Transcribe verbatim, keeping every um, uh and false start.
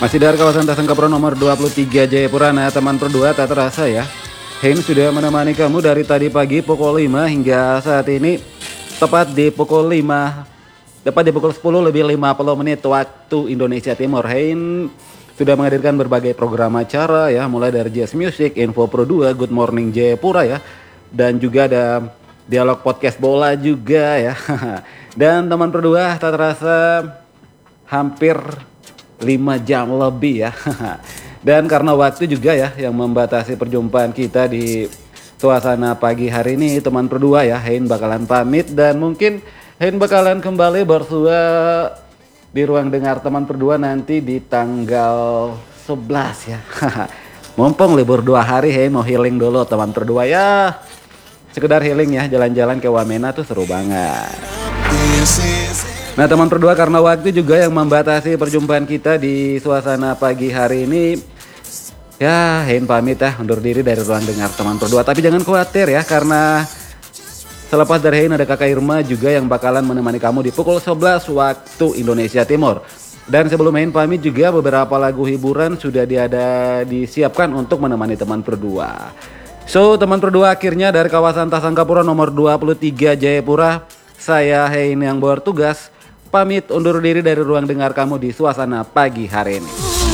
Masih dari kawasan Tasangkapura nomor dua puluh tiga Jayapura. Nah teman berdua, tak terasa ya, Hein sudah menemani kamu dari tadi pagi pukul lima hingga saat ini tepat di pukul lima, tepat di pukul sepuluh lebih lima puluh menit waktu Indonesia Timur. Hein sudah menghadirkan berbagai program acara ya, mulai dari Jazz Music, Info Pro dua, Good Morning Jayapura ya, dan juga ada dialog podcast bola juga ya. Dan teman berdua, tak terasa hampir lima jam lebih ya. Dan karena waktu juga ya yang membatasi perjumpaan kita di suasana pagi hari ini, teman berdua ya, Hein bakalan pamit dan mungkin Hein bakalan kembali bersua di ruang dengar teman berdua nanti di tanggal sebelas ya. Mumpung libur dua hari, Hein mau healing dulu teman berdua ya. Sekedar healing ya, jalan-jalan ke Wamena tuh seru banget. Nah teman berdua, karena waktu juga yang membatasi perjumpaan kita di suasana pagi hari ini, ya Hein pamit ya, undur diri dari ruang dengar teman berdua. Tapi jangan khawatir ya, karena selepas dari Hein ada kakak Irma juga yang bakalan menemani kamu di pukul sebelas waktu Indonesia Timur. Dan sebelum Hein pamit juga beberapa lagu hiburan sudah diada disiapkan untuk menemani teman berdua. So teman berdua, akhirnya dari kawasan Tasangkapura nomor dua puluh tiga Jayapura, saya Hein yang bertugas pamit undur diri dari ruang dengar kamu di suasana pagi hari ini.